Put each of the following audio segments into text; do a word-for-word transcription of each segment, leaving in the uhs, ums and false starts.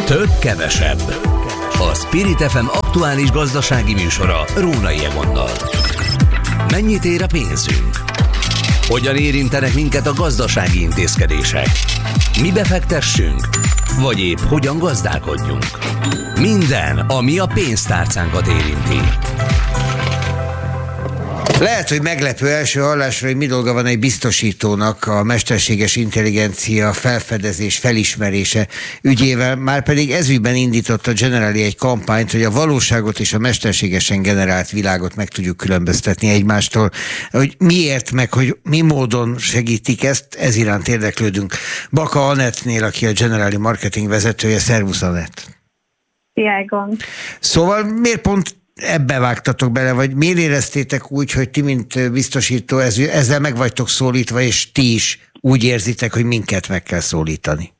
Több kevesebb. A Spirit ef em aktuális gazdasági műsora Rónai Egonnal. Mennyit ér a pénzünk? Hogyan érintenek minket a gazdasági intézkedések? Mi befektessünk? Vagy épp hogyan gazdálkodjunk? Minden, ami a pénztárcánkat érinti. Lehet, hogy meglepő első hallásra, hogy mi dolga van egy biztosítónak a mesterséges intelligencia felfedezés, felismerése ügyével, már pedig ezügyben indított a Generali egy kampányt, hogy a valóságot és a mesterségesen generált világot meg tudjuk különböztetni egymástól, hogy miért, meg hogy mi módon segítik ezt, ez iránt érdeklődünk. Baka Anettnél, aki a Generali marketing vezetője. Szervusz, Anett! Szia, Egon! Szóval miért pont ebbe vágtatok bele, vagy miért éreztétek úgy, hogy ti, mint biztosító, ezzel meg vagytok szólítva, és ti is úgy érzitek, hogy minket meg kell szólítani?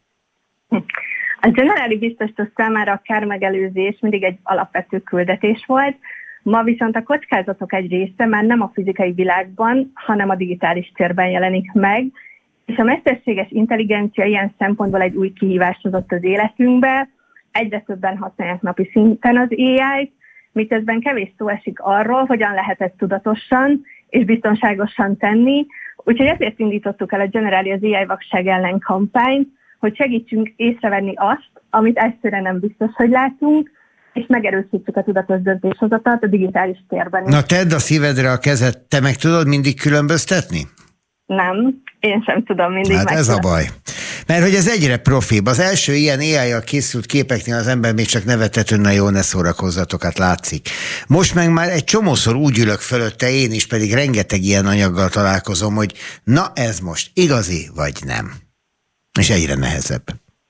A Generali biztosító számára a kármegelőzés mindig egy alapvető küldetés volt, ma viszont a kockázatok egy része már nem a fizikai világban, hanem a digitális térben jelenik meg, és a mesterséges intelligencia ilyen szempontból egy új kihívást hozott az életünkbe, egyre többen használják napi szinten az á í-t, miközben kevés szó esik arról, hogyan lehet ezt tudatosan és biztonságosan tenni. Úgyhogy ezért indítottuk el a Generali az á í vakság ellen kampányt, hogy segítsünk észrevenni azt, amit egyszerűen nem biztos, hogy látunk, és megerősítsük a tudatos döntéshozatalt a digitális térben is. Na tedd a szívedre a kezed, te meg tudod mindig különböztetni? Nem, én sem tudom mindig. Hát ez a baj. Mert hogy ez egyre profibb. Az első ilyen á í-jal készült képeknél az ember még csak nevetett, hogy na jó, ne szórakozzatok, hát látszik. Most meg már egy csomószor úgy ülök fölötte, én is pedig rengeteg ilyen anyaggal találkozom, hogy na ez most igazi vagy nem. És egyre nehezebb.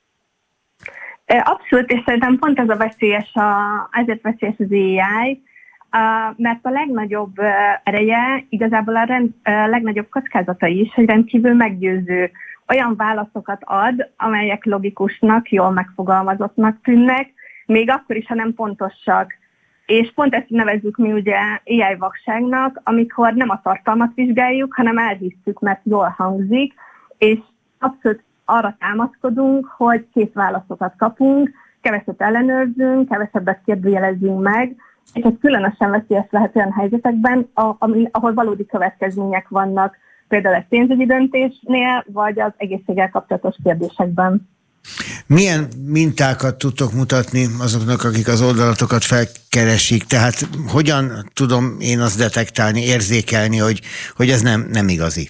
Abszolút, és szerintem pont ez a veszélyes, a, ezért veszélyes az á í, Uh, mert a legnagyobb uh, ereje, igazából a rend, uh, legnagyobb kockázata is, hogy rendkívül meggyőző olyan válaszokat ad, amelyek logikusnak, jól megfogalmazottnak tűnnek, még akkor is, ha nem pontosak. És pont ezt nevezzük mi ugye á í vakságnak, amikor nem a tartalmat vizsgáljuk, hanem elhisszük, mert jól hangzik, és abszolút arra támaszkodunk, hogy két válaszokat kapunk, keveset ellenőrzünk, kevesebbet kérdőjelezünk meg, és ez különösen veszélyes lehet olyan helyzetekben, ahol valódi következmények vannak, például egy pénzügyi döntésnél, vagy az egészséggel kapcsolatos kérdésekben. Milyen mintákat tudtok mutatni azoknak, akik az oldalatokat felkeresik? Tehát hogyan tudom én azt detektálni, érzékelni, hogy, hogy ez nem, nem igazi?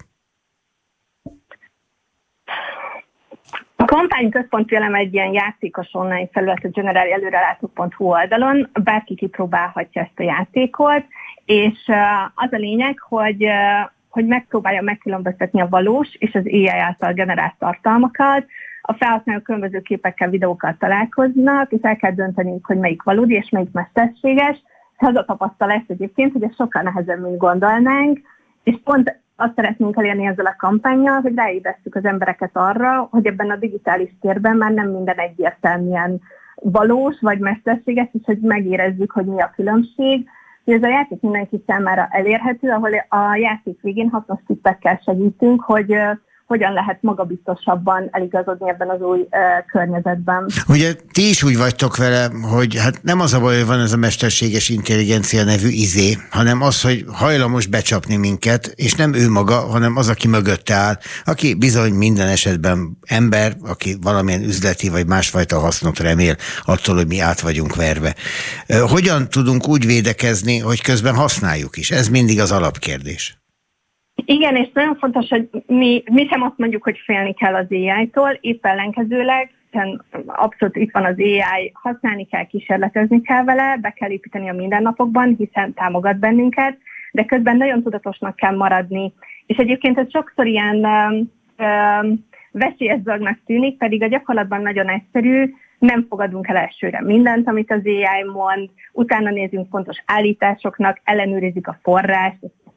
A kampány központi elem egy ilyen játékos online felület a generali előrelátó pont hu oldalon, bárki kipróbálhatja ezt a játékot, és az a lényeg, hogy, hogy megpróbálja megkülönböztetni a valós és az á í által generált tartalmakat. A felhasználók különböző képekkel, videókkal találkoznak, és el kell dönteniük, hogy melyik valódi és melyik mesterséges. Az a tapasztalat egyébként, hogy ez sokkal nehezebb, mint gondolnánk, és pont azt szeretnénk elérni ezzel a kampánnyal, hogy ráébresztjük az embereket arra, hogy ebben a digitális térben már nem minden egyértelműen valós vagy mesterséges, és hogy megérezzük, hogy mi a különbség. Ez a játék mindenki számára elérhető, ahol a játék végén hasznos tippekkel segítünk, hogy hogyan lehet magabiztosabban eligazodni ebben az új uh, környezetben. Ugye ti is úgy vagytok vele, hogy hát nem az a baj, hogy van ez a mesterséges intelligencia nevű izé, hanem az, hogy hajlamos becsapni minket, és nem ő maga, hanem az, aki mögötte áll, aki bizony minden esetben ember, aki valamilyen üzleti vagy másfajta hasznot remél attól, hogy mi át vagyunk verve. Hogyan tudunk úgy védekezni, hogy közben használjuk is? Ez mindig az alapkérdés. Igen, és nagyon fontos, hogy mi, mi sem azt mondjuk, hogy félni kell az á í-tól, épp ellenkezőleg, hiszen abszolút itt van az á í, használni kell, kísérletezni kell vele, be kell építeni a mindennapokban, hiszen támogat bennünket, de közben nagyon tudatosnak kell maradni. És egyébként ez sokszor ilyen um, um, veszélyes dolognak tűnik, pedig a gyakorlatban nagyon egyszerű, nem fogadunk el elsőre mindent, amit az á í mond, utána nézünk fontos állításoknak, ellenőrizzük a forrást,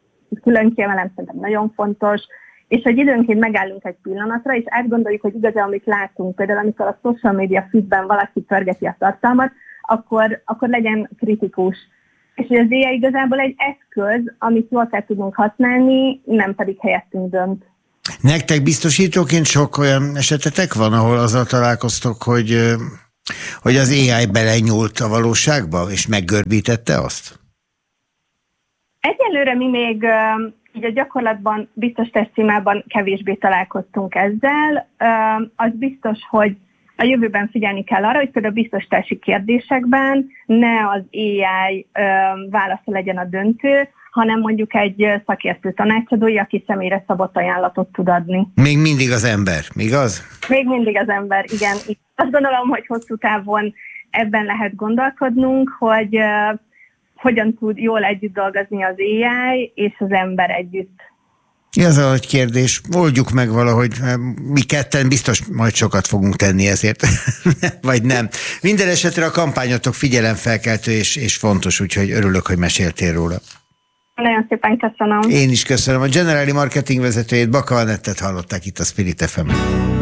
külön kiemelem, szerintem nagyon fontos, és hogy időnként megállunk egy pillanatra, és átgondoljuk, hogy igazán, amit látunk, például amikor a social media feedben valaki pörgeti a tartalmat, akkor, akkor legyen kritikus. És hogy az á í igazából egy eszköz, amit jól kell tudnunk használni, nem pedig helyettünk dönt. Nektek biztosítóként sok olyan esetetek van, ahol azzal találkoztok, hogy Hogy az á i belenyúlt a valóságba, és meggörbítette azt? Egyelőre mi még így a gyakorlatban biztos tesztcímában kevésbé találkoztunk ezzel. Az biztos, hogy a jövőben figyelni kell arra, hogy például biztosítási kérdésekben ne az á i válasza legyen a döntő, hanem mondjuk egy szakértő tanácsadója, aki személyre szabott ajánlatot tud adni. Még mindig az ember, igaz? Még mindig az ember, igen. Azt gondolom, hogy hosszú távon ebben lehet gondolkodnunk, hogy uh, hogyan tud jól együtt dolgozni az á i és az ember együtt. Ez a nagy kérdés. Oldjuk meg valahogy. Mi ketten biztos majd sokat fogunk tenni ezért. Vagy nem. Minden esetre a kampányotok figyelemfelkeltő és, és fontos, úgyhogy örülök, hogy meséltél róla. Nagyon szépen köszönöm. Én is köszönöm. A Generali Marketing vezetőjét, Baka Annettet hallották itt a Spirit ef emen.